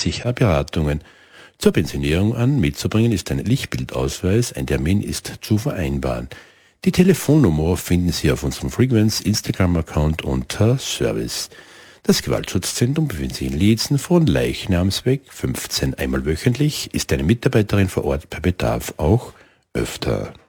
Beratungen. Zur Pensionierung an mitzubringen ist ein Lichtbildausweis, ein Termin ist zu vereinbaren. Die Telefonnummer finden Sie auf unserem Frequenz Instagram-Account unter Service. Das Gewaltschutzzentrum befindet sich in Liezen, von Leichnamsweg 15 einmal wöchentlich, ist eine Mitarbeiterin vor Ort per Bedarf auch öfter.